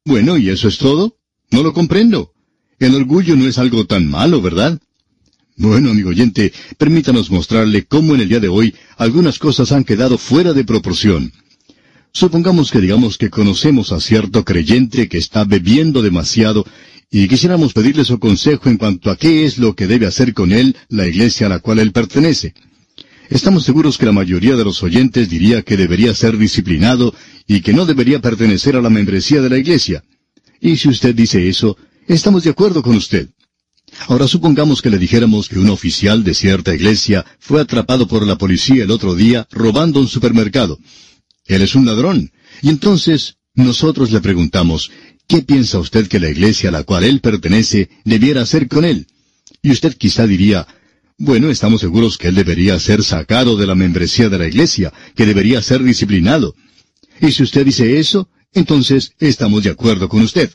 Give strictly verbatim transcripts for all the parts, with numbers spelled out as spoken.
Bueno, ¿y eso es todo? No lo comprendo. El orgullo no es algo tan malo, ¿verdad? Bueno, amigo oyente, permítanos mostrarle cómo en el día de hoy algunas cosas han quedado fuera de proporción. Supongamos que digamos que conocemos a cierto creyente que está bebiendo demasiado y quisiéramos pedirle su consejo en cuanto a qué es lo que debe hacer con él la iglesia a la cual él pertenece. Estamos seguros que la mayoría de los oyentes diría que debería ser disciplinado y que no debería pertenecer a la membresía de la iglesia. Y si usted dice eso, estamos de acuerdo con usted. Ahora supongamos que le dijéramos que un oficial de cierta iglesia fue atrapado por la policía el otro día robando un supermercado. Él es un ladrón. Y entonces nosotros le preguntamos, ¿qué piensa usted que la iglesia a la cual él pertenece debiera hacer con él? Y usted quizá diría, bueno, estamos seguros que él debería ser sacado de la membresía de la iglesia, que debería ser disciplinado. Y si usted dice eso, entonces estamos de acuerdo con usted.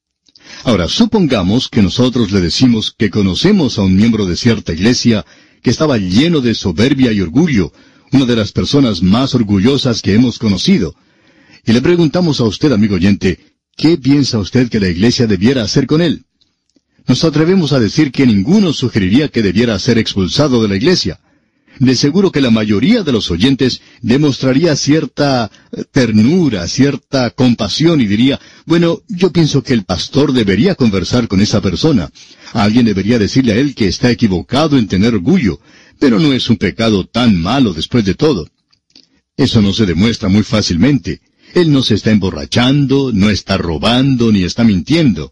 Ahora, supongamos que nosotros le decimos que conocemos a un miembro de cierta iglesia que estaba lleno de soberbia y orgullo, una de las personas más orgullosas que hemos conocido. Y le preguntamos a usted, amigo oyente, ¿qué piensa usted que la iglesia debiera hacer con él? Nos atrevemos a decir que ninguno sugeriría que debiera ser expulsado de la iglesia. De seguro que la mayoría de los oyentes demostraría cierta ternura, cierta compasión y diría, bueno, yo pienso que el pastor debería conversar con esa persona. Alguien debería decirle a él que está equivocado en tener orgullo, pero no es un pecado tan malo después de todo. Eso no se demuestra muy fácilmente. Él no se está emborrachando, no está robando, ni está mintiendo.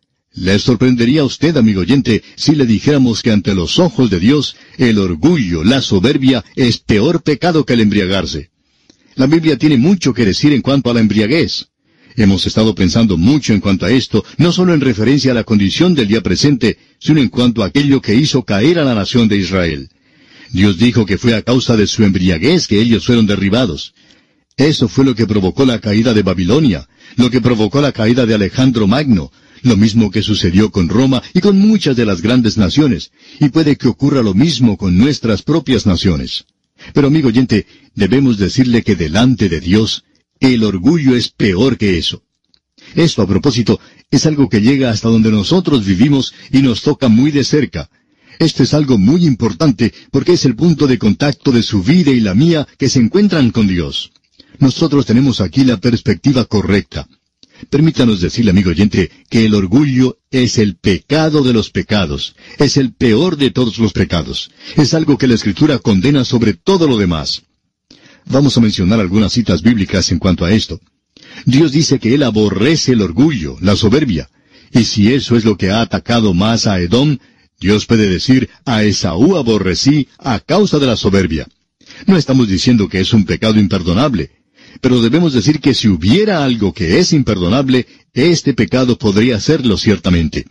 Le sorprendería a usted, amigo oyente, si le dijéramos que ante los ojos de Dios, el orgullo, la soberbia, es peor pecado que el embriagarse. La Biblia tiene mucho que decir en cuanto a la embriaguez. Hemos estado pensando mucho en cuanto a esto, no solo en referencia a la condición del día presente, sino en cuanto a aquello que hizo caer a la nación de Israel. Dios dijo que fue a causa de su embriaguez que ellos fueron derribados. Eso fue lo que provocó la caída de Babilonia, lo que provocó la caída de Alejandro Magno, lo mismo que sucedió con Roma y con muchas de las grandes naciones, y puede que ocurra lo mismo con nuestras propias naciones. Pero, amigo oyente, debemos decirle que delante de Dios, el orgullo es peor que eso. Esto, a propósito, es algo que llega hasta donde nosotros vivimos y nos toca muy de cerca. Esto es algo muy importante porque es el punto de contacto de su vida y la mía que se encuentran con Dios. Nosotros tenemos aquí la perspectiva correcta. Permítanos decirle, amigo oyente, que el orgullo es el pecado de los pecados, es el peor de todos los pecados. Es algo que la Escritura condena sobre todo lo demás. Vamos a mencionar algunas citas bíblicas en cuanto a esto. Dios dice que Él aborrece el orgullo, la soberbia. Y si eso es lo que ha atacado más a Edom, Dios puede decir, a Esaú aborrecí a causa de la soberbia. No estamos diciendo que es un pecado imperdonable, pero debemos decir que si hubiera algo que es imperdonable, este pecado podría serlo ciertamente.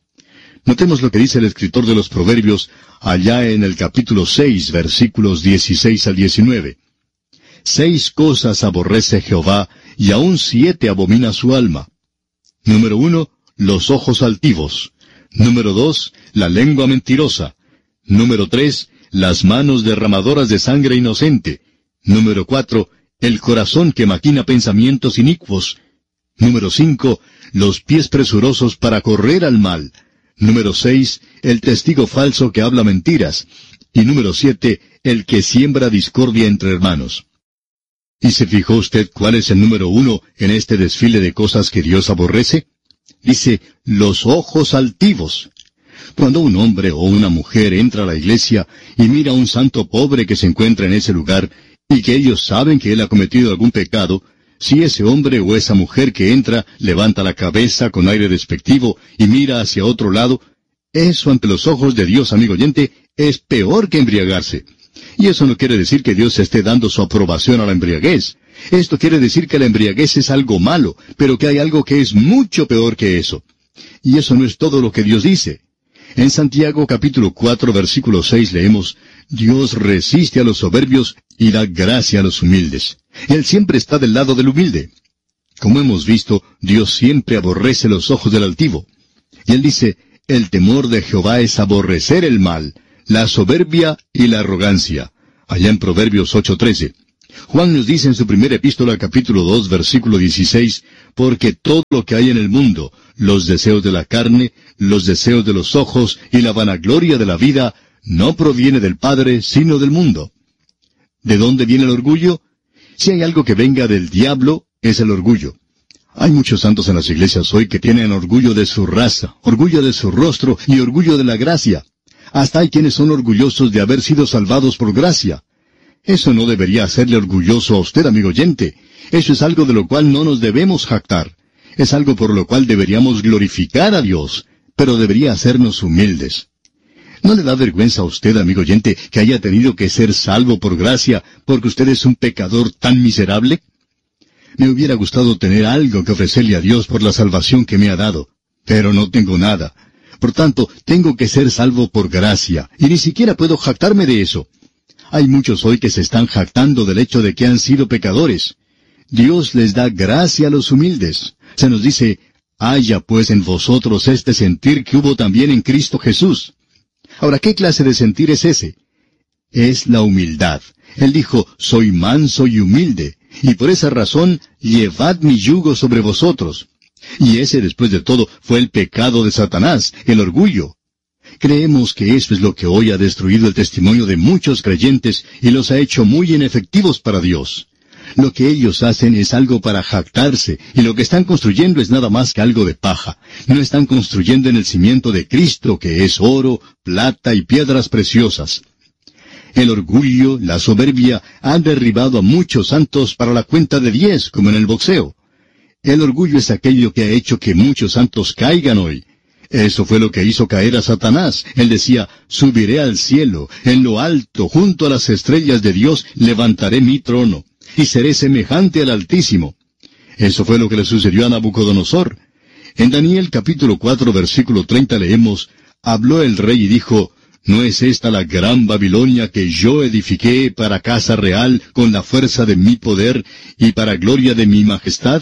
Notemos lo que dice el escritor de los Proverbios allá en el capítulo seis, versículos dieciséis al diecinueve. Seis cosas aborrece Jehová, y aun siete abomina su alma. Número uno, los ojos altivos. Número dos, la lengua mentirosa. Número tres, las manos derramadoras de sangre inocente. Número cuatro, el corazón que maquina pensamientos inicuos. Número cinco, los pies presurosos para correr al mal. Número seis, el testigo falso que habla mentiras. Y número siete, el que siembra discordia entre hermanos. ¿Y se fijó usted cuál es el número uno en este desfile de cosas que Dios aborrece? Dice, los ojos altivos. Cuando un hombre o una mujer entra a la iglesia y mira a un santo pobre que se encuentra en ese lugar, y que ellos saben que él ha cometido algún pecado, si ese hombre o esa mujer que entra levanta la cabeza con aire despectivo y mira hacia otro lado, eso ante los ojos de Dios, amigo oyente, es peor que embriagarse. Y eso no quiere decir que Dios esté dando su aprobación a la embriaguez. Esto quiere decir que la embriaguez es algo malo, pero que hay algo que es mucho peor que eso. Y eso no es todo lo que Dios dice. En Santiago capítulo cuatro, versículo seis leemos, Dios resiste a los soberbios y da gracia a los humildes. Él siempre está del lado del humilde. Como hemos visto, Dios siempre aborrece los ojos del altivo. Y Él dice, el temor de Jehová es aborrecer el mal, la soberbia y la arrogancia. Allá en Proverbios ocho trece. Juan nos dice en su primera epístola, capítulo dos, versículo dieciséis, porque todo lo que hay en el mundo, los deseos de la carne, los deseos de los ojos y la vanagloria de la vida, no proviene del Padre, sino del mundo. ¿De dónde viene el orgullo? Si hay algo que venga del diablo, es el orgullo. Hay muchos santos en las iglesias hoy que tienen orgullo de su raza, orgullo de su rostro y orgullo de la gracia. Hasta hay quienes son orgullosos de haber sido salvados por gracia. Eso no debería hacerle orgulloso a usted, amigo oyente. Eso es algo de lo cual no nos debemos jactar. Es algo por lo cual deberíamos glorificar a Dios, pero debería hacernos humildes. ¿No le da vergüenza a usted, amigo oyente, que haya tenido que ser salvo por gracia porque usted es un pecador tan miserable? Me hubiera gustado tener algo que ofrecerle a Dios por la salvación que me ha dado, pero no tengo nada. Por tanto, tengo que ser salvo por gracia, y ni siquiera puedo jactarme de eso. Hay muchos hoy que se están jactando del hecho de que han sido pecadores. Dios les da gracia a los humildes. Se nos dice, haya pues en vosotros este sentir que hubo también en Cristo Jesús. Ahora, ¿qué clase de sentir es ese? Es la humildad. Él dijo, soy manso y humilde, y por esa razón, llevad mi yugo sobre vosotros. Y ese, después de todo, fue el pecado de Satanás, el orgullo. Creemos que eso es lo que hoy ha destruido el testimonio de muchos creyentes y los ha hecho muy inefectivos para Dios. Lo que ellos hacen es algo para jactarse, y lo que están construyendo es nada más que algo de paja. No están construyendo en el cimiento de Cristo, que es oro, plata y piedras preciosas. El orgullo, la soberbia, han derribado a muchos santos para la cuenta de diez, como en el boxeo. El orgullo es aquello que ha hecho que muchos santos caigan hoy. Eso fue lo que hizo caer a Satanás. Él decía, subiré al cielo, en lo alto, junto a las estrellas de Dios, levantaré mi trono, y seré semejante al Altísimo. Eso fue lo que le sucedió a Nabucodonosor. En Daniel capítulo cuatro, versículo treinta leemos, habló el rey y dijo, ¿no es esta la gran Babilonia que yo edifiqué para casa real con la fuerza de mi poder y para gloria de mi majestad?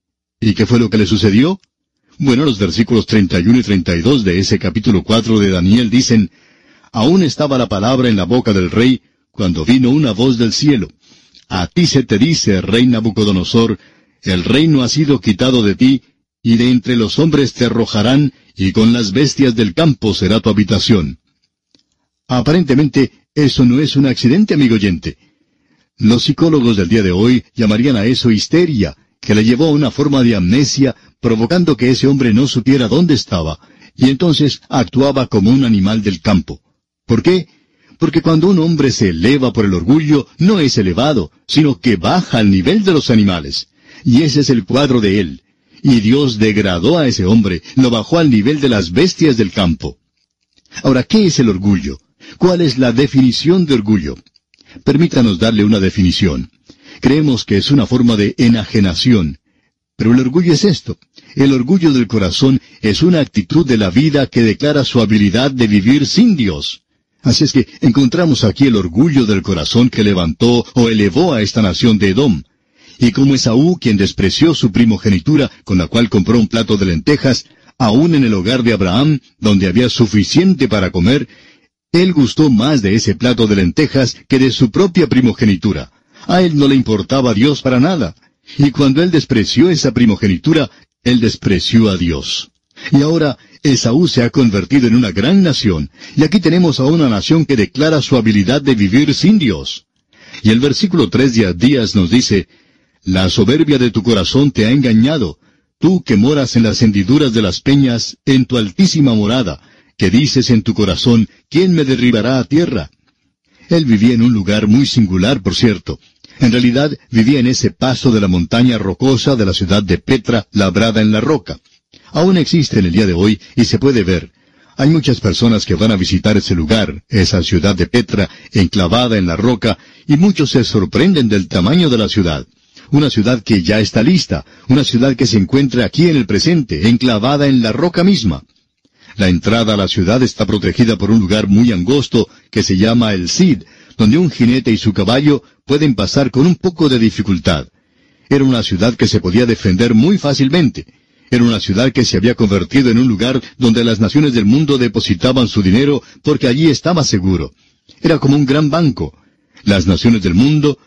¿Y qué fue lo que le sucedió? Bueno, los versículos treinta y uno y treinta y dos de ese capítulo cuatro de Daniel dicen, aún estaba la palabra en la boca del rey, cuando vino una voz del cielo. A ti se te dice, rey Nabucodonosor, el reino ha sido quitado de ti, y de entre los hombres te arrojarán, y con las bestias del campo será tu habitación. Aparentemente, eso no es un accidente, amigo oyente. Los psicólogos del día de hoy llamarían a eso histeria, que le llevó a una forma de amnesia, provocando que ese hombre no supiera dónde estaba, y entonces actuaba como un animal del campo. ¿Por qué? Porque cuando un hombre se eleva por el orgullo, no es elevado, sino que baja al nivel de los animales. Y ese es el cuadro de él. Y Dios degradó a ese hombre, lo bajó al nivel de las bestias del campo. Ahora, ¿qué es el orgullo? ¿Cuál es la definición de orgullo? Permítanos darle una definición. Creemos que es una forma de enajenación. Pero el orgullo es esto. El orgullo del corazón es una actitud de la vida que declara su habilidad de vivir sin Dios. Así es que encontramos aquí el orgullo del corazón que levantó o elevó a esta nación de Edom. Y como Esaú, quien despreció su primogenitura, con la cual compró un plato de lentejas, aún en el hogar de Abraham, donde había suficiente para comer, él gustó más de ese plato de lentejas que de su propia primogenitura. A él no le importaba a Dios para nada. Y cuando él despreció esa primogenitura, él despreció a Dios. Y ahora, Esaú se ha convertido en una gran nación, y aquí tenemos a una nación que declara su habilidad de vivir sin Dios. Y el versículo tres de Abdías nos dice, la soberbia de tu corazón te ha engañado, tú que moras en las hendiduras de las peñas, en tu altísima morada, que dices en tu corazón, ¿quién me derribará a tierra? Él vivía en un lugar muy singular, por cierto. En realidad, vivía en ese paso de la montaña rocosa de la ciudad de Petra, labrada en la roca. Aún existe en el día de hoy, y se puede ver. Hay muchas personas que van a visitar ese lugar, esa ciudad de Petra, enclavada en la roca, y muchos se sorprenden del tamaño de la ciudad. Una ciudad que ya está lista, una ciudad que se encuentra aquí en el presente, enclavada en la roca misma. La entrada a la ciudad está protegida por un lugar muy angosto que se llama el Cid, donde un jinete y su caballo pueden pasar con un poco de dificultad. Era una ciudad que se podía defender muy fácilmente. Era una ciudad que se había convertido en un lugar donde las naciones del mundo depositaban su dinero porque allí estaba seguro. Era como un gran banco. Las naciones del mundo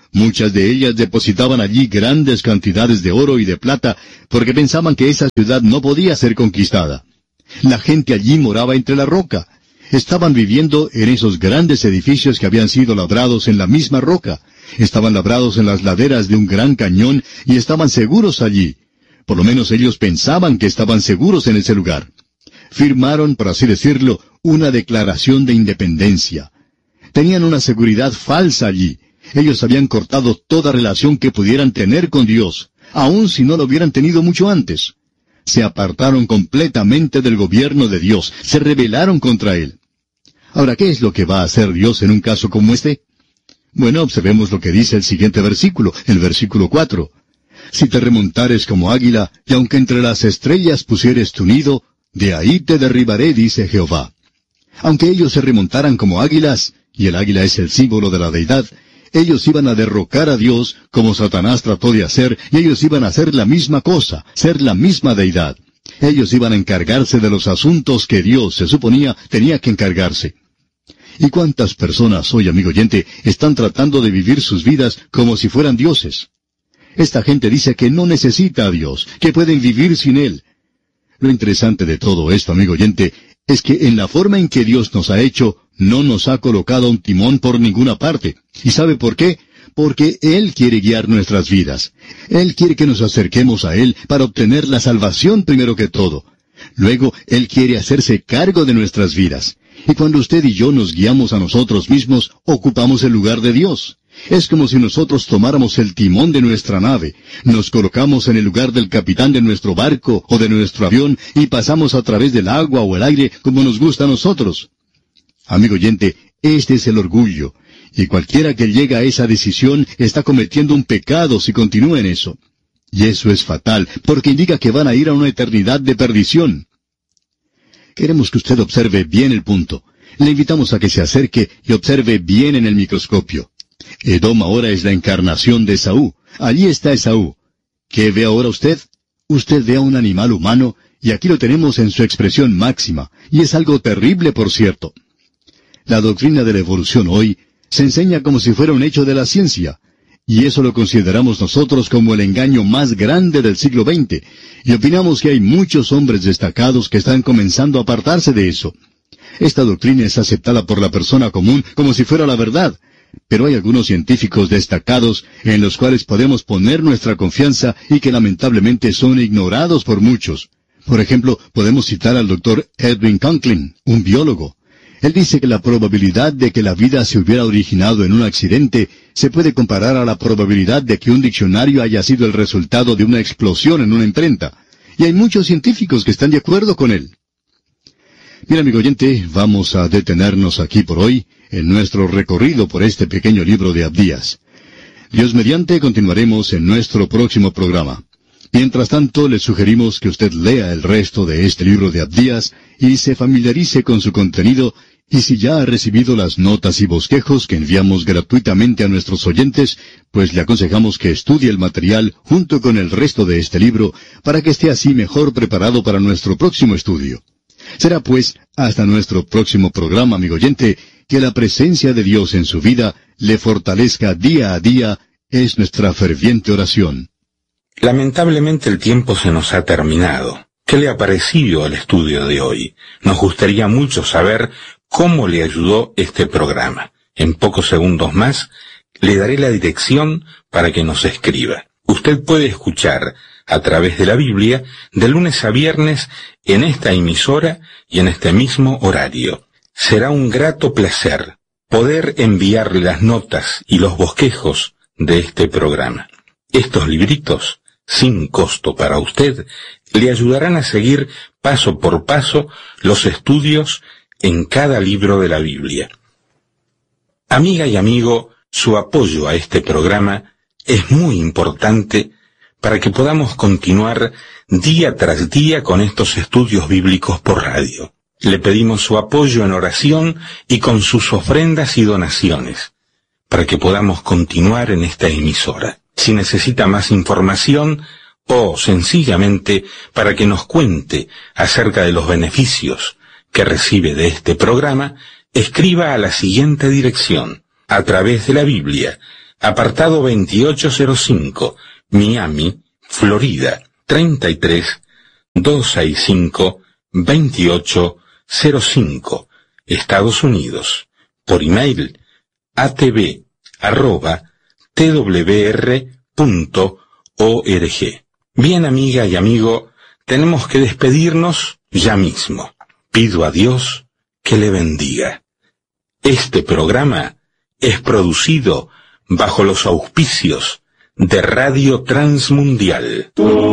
Muchas de ellas depositaban allí grandes cantidades de oro y de plata, porque pensaban que esa ciudad no podía ser conquistada. La gente allí moraba entre la roca. Estaban viviendo en esos grandes edificios que habían sido labrados en la misma roca. Estaban labrados en las laderas de un gran cañón y estaban seguros allí. Por lo menos ellos pensaban que estaban seguros en ese lugar. Firmaron, por así decirlo, una declaración de independencia. Tenían una seguridad falsa allí. Ellos habían cortado toda relación que pudieran tener con Dios, aun si no lo hubieran tenido mucho antes. Se apartaron completamente del gobierno de Dios, se rebelaron contra Él. Ahora, ¿qué es lo que va a hacer Dios en un caso como este? Bueno, observemos lo que dice el siguiente versículo, el versículo cuatro. Si te remontares como águila, y aunque entre las estrellas pusieres tu nido, de ahí te derribaré, dice Jehová. Aunque ellos se remontaran como águilas, y el águila es el símbolo de la deidad, ellos iban a derrocar a Dios, como Satanás trató de hacer, y ellos iban a hacer la misma cosa, ser la misma deidad. Ellos iban a encargarse de los asuntos que Dios, se suponía, tenía que encargarse. ¿Y cuántas personas hoy, amigo oyente, están tratando de vivir sus vidas como si fueran dioses? Esta gente dice que no necesita a Dios, que pueden vivir sin Él. Lo interesante de todo esto, amigo oyente, es que en la forma en que Dios nos ha hecho, no nos ha colocado un timón por ninguna parte. ¿Y sabe por qué? Porque Él quiere guiar nuestras vidas. Él quiere que nos acerquemos a Él para obtener la salvación primero que todo. Luego, Él quiere hacerse cargo de nuestras vidas. Y cuando usted y yo nos guiamos a nosotros mismos, ocupamos el lugar de Dios. Es como si nosotros tomáramos el timón de nuestra nave, nos colocamos en el lugar del capitán de nuestro barco o de nuestro avión y pasamos a través del agua o el aire como nos gusta a nosotros. Amigo oyente, este es el orgullo, y cualquiera que llegue a esa decisión está cometiendo un pecado si continúa en eso. Y eso es fatal, porque indica que van a ir a una eternidad de perdición. Queremos que usted observe bien el punto. Le invitamos a que se acerque y observe bien en el microscopio. Edom ahora es la encarnación de Esaú. Allí está Esaú. ¿Qué ve ahora usted? Usted ve a un animal humano, y aquí lo tenemos en su expresión máxima, y es algo terrible, por cierto. La doctrina de la evolución hoy se enseña como si fuera un hecho de la ciencia, y eso lo consideramos nosotros como el engaño más grande del siglo veinte, y opinamos que hay muchos hombres destacados que están comenzando a apartarse de eso. Esta doctrina es aceptada por la persona común como si fuera la verdad, pero hay algunos científicos destacados en los cuales podemos poner nuestra confianza y que lamentablemente son ignorados por muchos. Por ejemplo, podemos citar al doctor Edwin Conklin, un biólogo. Él dice que la probabilidad de que la vida se hubiera originado en un accidente se puede comparar a la probabilidad de que un diccionario haya sido el resultado de una explosión en una imprenta. Y hay muchos científicos que están de acuerdo con él. Bien, amigo oyente, vamos a detenernos aquí por hoy en nuestro recorrido por este pequeño libro de Abdías. Dios mediante, continuaremos en nuestro próximo programa. Mientras tanto, le sugerimos que usted lea el resto de este libro de Abdías y se familiarice con su contenido, y si ya ha recibido las notas y bosquejos que enviamos gratuitamente a nuestros oyentes, pues le aconsejamos que estudie el material junto con el resto de este libro para que esté así mejor preparado para nuestro próximo estudio. Será pues hasta nuestro próximo programa, amigo oyente, que la presencia de Dios en su vida le fortalezca día a día, es nuestra ferviente oración. Lamentablemente el tiempo se nos ha terminado. ¿Qué le ha parecido el estudio de hoy? Nos gustaría mucho saber cómo le ayudó este programa. En pocos segundos más le daré la dirección para que nos escriba. Usted puede escuchar a través de la Biblia de lunes a viernes en esta emisora y en este mismo horario. Será un grato placer poder enviarle las notas y los bosquejos de este programa. Estos libritos, sin costo para usted, le ayudarán a seguir paso por paso los estudios en cada libro de la Biblia. Amiga y amigo, su apoyo a este programa es muy importante para que podamos continuar día tras día con estos estudios bíblicos por radio. Le pedimos su apoyo en oración y con sus ofrendas y donaciones, para que podamos continuar en esta emisora. Si necesita más información o sencillamente para que nos cuente acerca de los beneficios que recibe de este programa, escriba a la siguiente dirección: a través de la Biblia, apartado veintiocho cero cinco, Miami, Florida, treinta y tres, doscientos sesenta y cinco, veintiocho cero cinco, Estados Unidos. Por email, atv arroba twr punto org. Bien, amiga y amigo, tenemos que despedirnos ya mismo. Pido a Dios que le bendiga. Este programa es producido bajo los auspicios de Radio Transmundial.